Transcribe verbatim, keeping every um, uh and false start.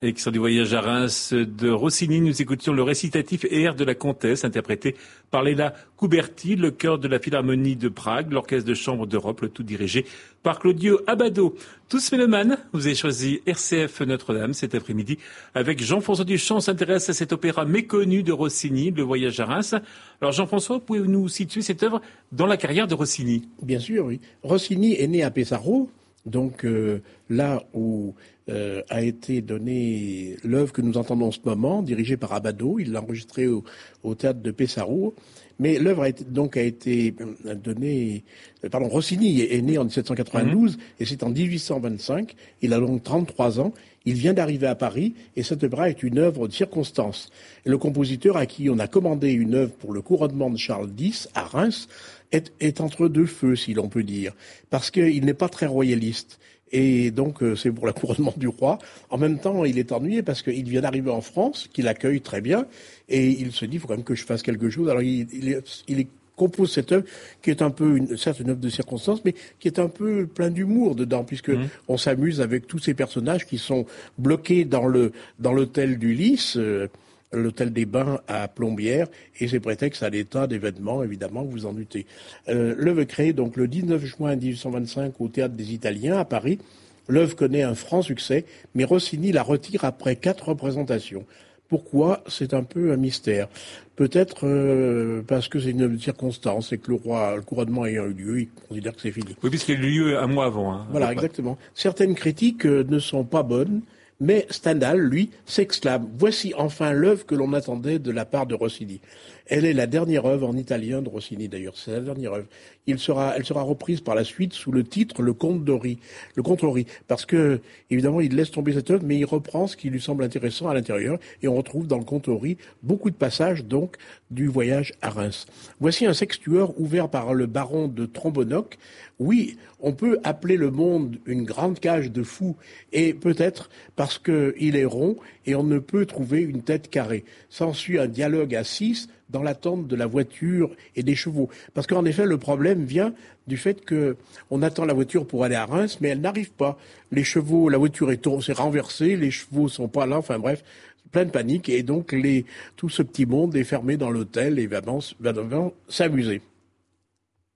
Extrait du voyage à Reims de Rossini, nous écoutions le récitatif Air de la Comtesse, interprété par Léla Couberti, le chœur de la Philharmonie de Prague, l'orchestre de chambre d'Europe, le tout dirigé par Claudio Abbado. Tous mélomanes, vous avez choisi R C F Notre-Dame cet après-midi avec Jean-François Duchamp. On s'intéresse à cet opéra méconnu de Rossini, le voyage à Reims. Alors Jean-François, pouvez-vous nous situer cette œuvre dans la carrière de Rossini? Bien sûr, oui. Rossini est né à Pesaro, donc euh, là où euh, a été donnée l'œuvre que nous entendons en ce moment, dirigée par Abbado. Il l'a enregistrée au, au théâtre de Pesaro. Mais l'œuvre a été, donc a été donnée... Pardon, Rossini est né en dix-sept cent quatre-vingt-douze, mmh. et c'est en dix-huit cent vingt-cinq. Il a donc trente-trois ans. Il vient d'arriver à Paris, et cet opéra est une œuvre de circonstance. Et le compositeur à qui on a commandé une œuvre pour le couronnement de Charles X à Reims est, est entre deux feux, si l'on peut dire, parce qu'il n'est pas très royaliste. Et donc, euh, c'est pour le couronnement du roi. En même temps, il est ennuyé parce qu'il vient d'arriver en France, qu'il accueille très bien, et il se dit, il faut quand même que je fasse quelque chose. Alors, il, il, est, il est, compose cette œuvre qui est un peu, une, certes une œuvre de circonstance, mais qui est un peu plein d'humour dedans, puisque mmh. on s'amuse avec tous ces personnages qui sont bloqués dans le dans l'hôtel du Lys, euh, l'hôtel des Bains à Plombières, et c'est prétexte à des tas d'événements, évidemment, vous en doutez. Euh, l'œuvre est créée donc le dix-neuf juin mille huit cent vingt-cinq au Théâtre des Italiens à Paris. L'œuvre connaît un franc succès, mais Rossini la retire après quatre représentations. Pourquoi? C'est un peu un mystère. Peut-être euh, parce que c'est une circonstance et que le roi, le couronnement ayant eu lieu, il considère que c'est fini. Oui, puisqu'il a eu lieu un mois avant. Hein, voilà, exactement. Certaines critiques euh, ne sont pas bonnes, mais Stendhal, lui, s'exclame. Voici enfin l'œuvre que l'on attendait de la part de Rossini. Elle est la dernière œuvre en italien de Rossini, d'ailleurs. C'est la dernière œuvre. Il sera, elle sera reprise par la suite sous le titre Le Comte d'Ori. Le Comte d'Ori. Parce que, évidemment, il laisse tomber cette œuvre, mais il reprend ce qui lui semble intéressant à l'intérieur. Et on retrouve dans le Comte d'Ori beaucoup de passages, donc, du voyage à Reims. Voici un sextuor ouvert par le baron de Trombonoc. Oui, on peut appeler le monde une grande cage de fous. Et peut-être parce qu'il est rond et on ne peut trouver une tête carrée. S'ensuit un dialogue à six dans l'attente de la voiture et des chevaux. Parce qu'en effet, le problème vient du fait que on attend la voiture pour aller à Reims, mais elle n'arrive pas. Les chevaux, la voiture est, est renversée, les chevaux sont pas là, enfin bref, plein de panique. Et donc, les, tout ce petit monde est fermé dans l'hôtel et va, va, va s'amuser.